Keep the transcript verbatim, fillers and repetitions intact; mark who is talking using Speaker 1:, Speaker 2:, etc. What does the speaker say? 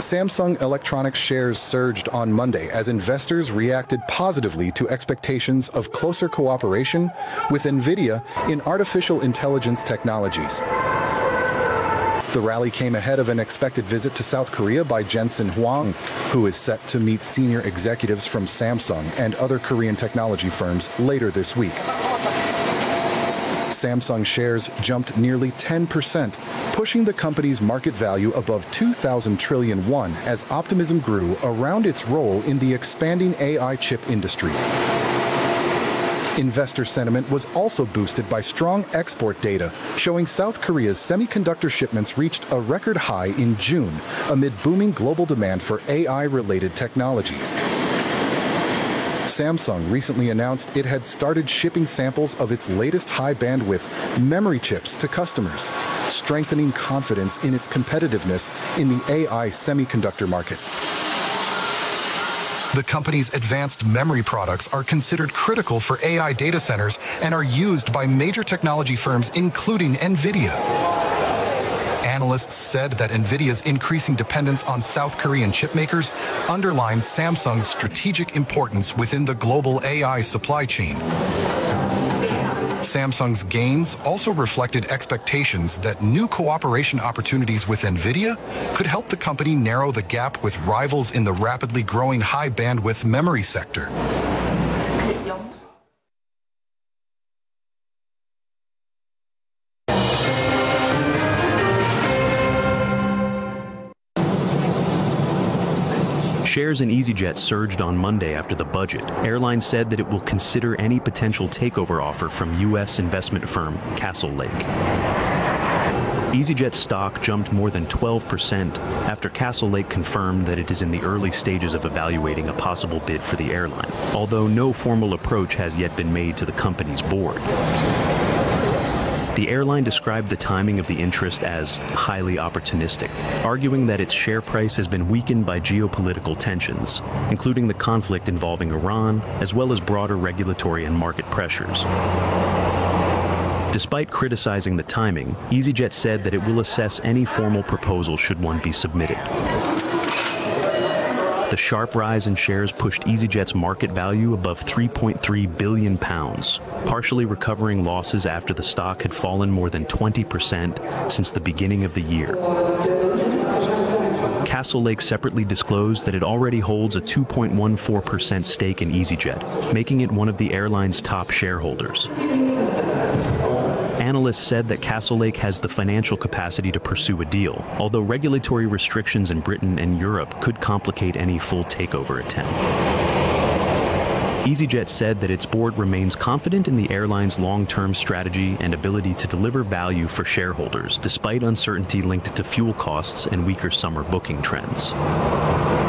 Speaker 1: Samsung Electronics shares surged on Monday as investors reacted positively to expectations of closer cooperation with NVIDIA in artificial intelligence technologies. The rally came ahead of an expected visit to South Korea by Jensen Huang, who is set to meet senior executives from Samsung and other Korean technology firms later this week. Samsung shares jumped nearly ten percent, pushing the company's market value above two thousand trillion won as optimism grew around its role in the expanding A I chip industry. Investor sentiment was also boosted by strong export data, showing South Korea's semiconductor shipments reached a record high in June amid booming global demand for A I-related technologies. Samsung recently announced it had started shipping samples of its latest high-bandwidth memory chips to customers, strengthening confidence in its competitiveness in the A I semiconductor market. The company's advanced memory products are considered critical for A I data centers and are used by major technology firms, including NVIDIA. Analysts said that NVIDIA's increasing dependence on South Korean chipmakers underlines Samsung's strategic importance within the global A I supply chain. Samsung's gains also reflected expectations that new cooperation opportunities with NVIDIA could help the company narrow the gap with rivals in the rapidly growing high-bandwidth memory sector.
Speaker 2: Shares in EasyJet surged on Monday after the budget. Airline said that it will consider any potential takeover offer from U S investment firm Castlelake. EasyJet stock jumped more than twelve percent after Castlelake confirmed that it is in the early stages of evaluating a possible bid for the airline, although no formal approach has yet been made to the company's board. The airline described the timing of the interest as highly opportunistic, arguing that its share price has been weakened by geopolitical tensions, including the conflict involving Iran, as well as broader regulatory and market pressures. Despite criticizing the timing, EasyJet said that it will assess any formal proposal should one be submitted. The sharp rise in shares pushed EasyJet's market value above three point three billion pounds, partially recovering losses after the stock had fallen more than twenty percent since the beginning of the year. Castlelake separately disclosed that it already holds a two point one four percent stake in EasyJet, making it one of the airline's top shareholders. Analysts said that Castlelake has the financial capacity to pursue a deal, although regulatory restrictions in Britain and Europe could complicate any full takeover attempt. EasyJet said that its board remains confident in the airline's long-term strategy and ability to deliver value for shareholders, despite uncertainty linked to fuel costs and weaker summer booking trends.